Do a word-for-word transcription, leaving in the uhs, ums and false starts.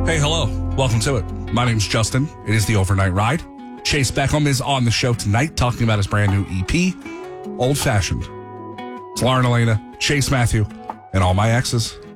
Hey, hello. Welcome to it. My name's Justin. It is the Overnight Ride. Chase Beckham is on the show tonight talking about his brand new E P, Old Fashioned. It's Lauren Elena, Chase Matthew, and all my exes.